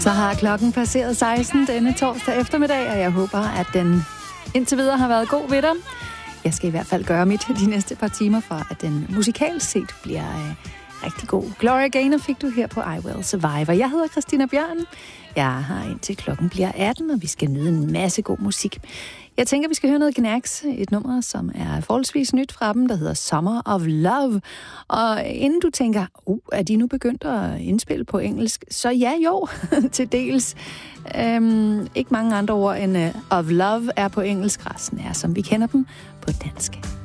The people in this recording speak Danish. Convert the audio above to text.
Så har klokken passeret 16 denne torsdag eftermiddag, og jeg håber, at den indtil videre har været god ved dig. Jeg skal i hvert fald gøre mit de næste par timer, for at den musikalt set bliver rigtig god. Gloria Gaynor fik du her på I Will Survive. Jeg hedder Christina Bjørn. Jeg har indtil klokken bliver 18, og vi skal nyde en masse god musik. Jeg tænker, vi skal høre noget Knax, et nummer, som er forholdsvis nyt fra dem, der hedder Summer of Love. Og inden du tænker, er de nu begyndt at indspille på engelsk? Så ja, jo, til dels. Ikke mange andre ord end of love er på engelsk. Resten er, som vi kender dem, på dansk.